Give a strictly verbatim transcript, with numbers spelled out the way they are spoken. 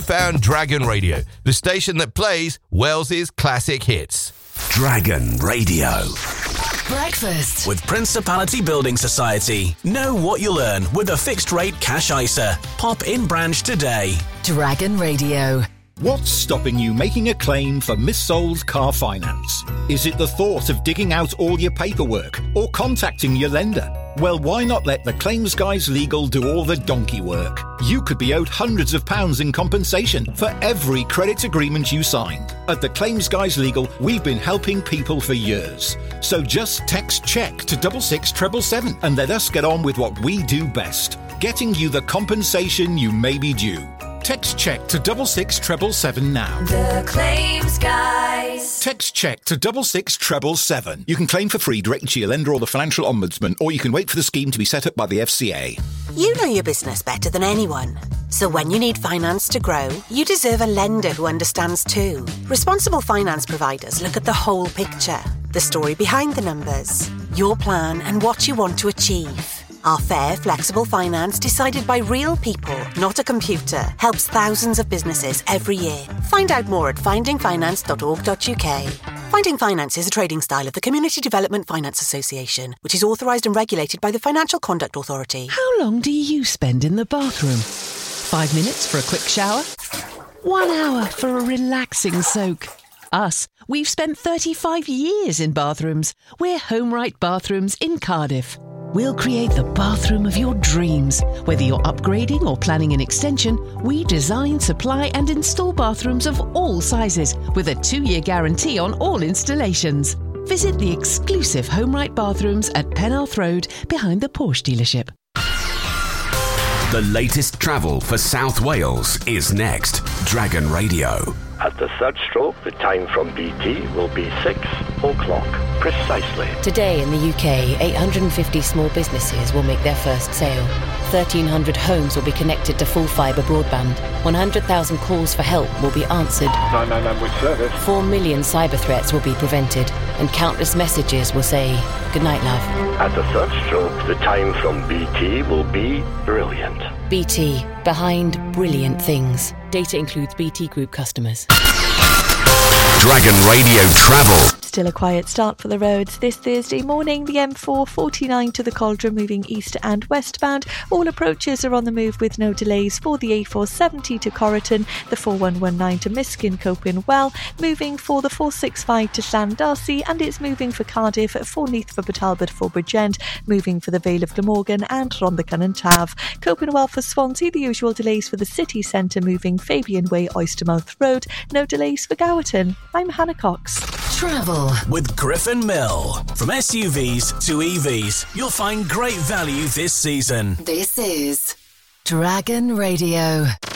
found Dragon Radio, the station that plays Wales's classic hits. Dragon Radio. Breakfast With Principality Building Society. Know what you'll earn with a fixed rate cash I S A. Pop in branch today. Dragon Radio. What's stopping you making a claim for missold car finance? Is it the thought of digging out all your paperwork or contacting your lender? Well, why not let the Claims Guys Legal do all the donkey work? You could be owed hundreds of pounds in compensation for every credit agreement you signed. At the Claims Guys Legal, we've been helping people for years. So just text CHECK to double six treble seven and let us get on with what we do best, getting you the compensation you may be due. Text CHECK to double six treble seven now. The Claims Guys. Text CHECK to double six treble seven. You can claim for free directly to your lender or the Financial Ombudsman, or you can wait for the scheme to be set up by the F C A. You know your business better than anyone. So when you need finance to grow, you deserve a lender who understands too. Responsible finance providers look at the whole picture, the story behind the numbers, your plan and what you want to achieve. Our fair, flexible finance decided by real people, not a computer, helps thousands of businesses every year. Find out more at finding finance dot org dot U K. Finding Finance is a trading style of the Community Development Finance Association, which is authorised and regulated by the Financial Conduct Authority. How long do you spend in the bathroom? Five minutes for a quick shower? One hour for a relaxing soak? Us, we've spent thirty-five years in bathrooms. We're HomeRight Bathrooms in Cardiff. We'll create the bathroom of your dreams. Whether you're upgrading or planning an extension, we design, supply and install bathrooms of all sizes with a two-year guarantee on all installations. Visit the exclusive HomeRight Bathrooms at Penarth Road behind the Porsche dealership. The latest travel for South Wales is next. Dragon Radio. At the third stroke, the time from B T will be six o'clock precisely. Today in the U K, eight hundred fifty small businesses will make their first sale. thirteen hundred homes will be connected to full fibre broadband. one hundred thousand calls for help will be answered. nine nine nine with service. four million cyber threats will be prevented. And countless messages will say, "Good night, love." At the third stroke, the time from B T will be brilliant. B T, behind brilliant things. Data includes B T Group customers. Dragon Radio Travel. Still a quiet start for the roads this Thursday morning. The M four forty-nine to the Cauldron moving east and westbound. All approaches are on the move with no delays for the A four seventy to Corriton, the four one one nine to Miskin, Coping Well, moving for the four sixty-five to Llandarcy, and it's moving for Cardiff, for Neath for Talbot for Bridgend, moving for the Vale of Glamorgan and Rhondda and Tav. Coping Well for Swansea, the usual delays for the city centre moving Fabian Way, Oystermouth Road, no delays for Gowerton. I'm Hannah Cox. Travel with Griffin Mill. From S U Vs to E Vs, you'll find great value this season. This is Dragon Radio.